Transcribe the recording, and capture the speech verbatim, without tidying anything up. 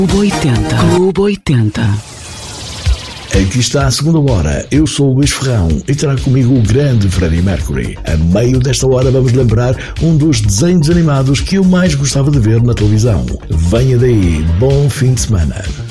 Clube oitenta. Clube oitenta. Aqui está a segunda hora. Eu sou o Luís Ferrão e trago comigo o grande Freddie Mercury. A meio desta hora vamos lembrar um dos desenhos animados que eu mais gostava de ver na televisão. Venha daí, bom fim de semana.